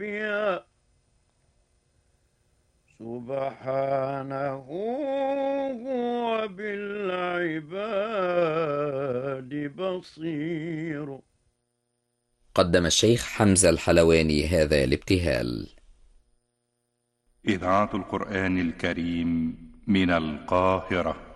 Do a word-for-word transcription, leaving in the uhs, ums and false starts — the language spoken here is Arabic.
بها سبحانه هو بالعباد بصير. قدم الشيخ حمزة الحلواني هذا الابتهال. إذاعة القرآن الكريم من القاهرة.